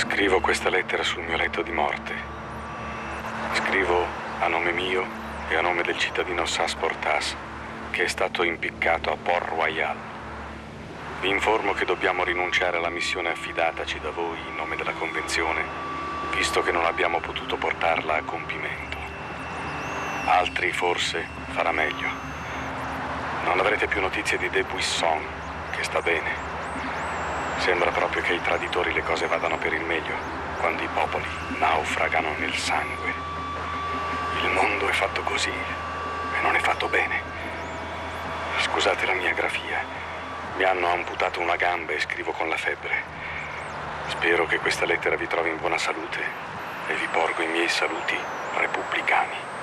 Scrivo questa lettera sul mio letto di morte. Scrivo a nome mio e a nome del cittadino Sas Portas, che è stato impiccato a Port Royal. Vi informo che dobbiamo rinunciare alla missione affidataci da voi in nome della Convenzione, visto che non abbiamo potuto portarla a compimento. Altri forse farà meglio. Non avrete più notizie di De Buisson, che sta bene. Sembra proprio che ai traditori le cose vadano per il meglio, quando i popoli naufragano nel sangue. Il mondo è fatto così e non è fatto bene. Scusate la mia grafia. Mi hanno amputato una gamba e scrivo con la febbre. Spero che questa lettera vi trovi in buona salute e vi porgo i miei saluti repubblicani.